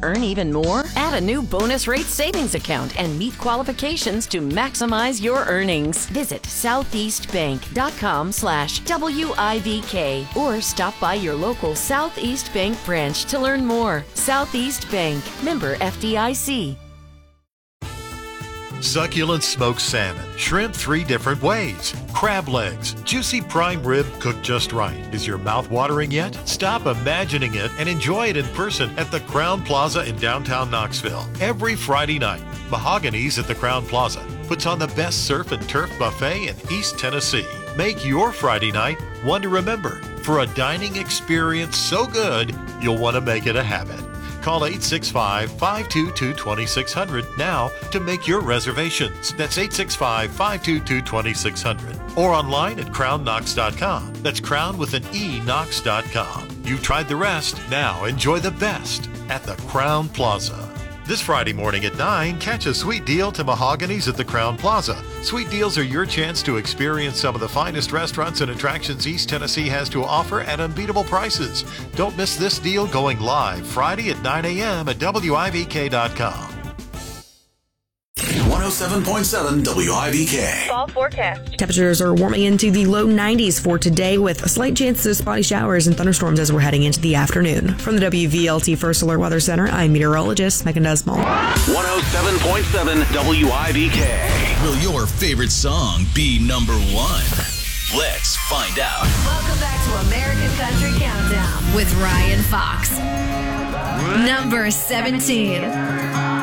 earn even more? Add a new bonus rate savings account and meet qualifications to maximize your earnings. Visit southeastbank.com/WIVK or stop by your local Southeast Bank branch to learn more. Southeast Bank, member FDIC. Succulent smoked salmon, shrimp 3 different ways, crab legs, juicy prime rib cooked just right. Is your mouth watering yet? Stop imagining it and enjoy it in person at the Crowne Plaza in downtown Knoxville. Every Friday night, Mahogany's at the Crowne Plaza puts on the best surf and turf buffet in East Tennessee. Make your Friday night one to remember for a dining experience so good you'll want to make it a habit. Call 865-522-2600 now to make your reservations. That's 865-522-2600. Or online at crownknox.com. That's crown with an E, knox.com. You've tried the rest. Now enjoy the best at the Crowne Plaza. This Friday morning at 9, catch a sweet deal to Mahogany's at the Crowne Plaza. Sweet deals are your chance to experience some of the finest restaurants and attractions East Tennessee has to offer at unbeatable prices. Don't miss this deal going live Friday at 9 a.m. at WIVK.com. 107.7 WIVK. Fall forecast. Temperatures are warming into the low 90s for today with a slight chance of spotty showers and thunderstorms as we're heading into the afternoon. From the WVLT First Alert Weather Center, I'm meteorologist Megan Desmond. 107.7 WIVK. Will your favorite song be number 1? Let's find out. Welcome back to American Country Countdown with Ryan Fox. Number 17.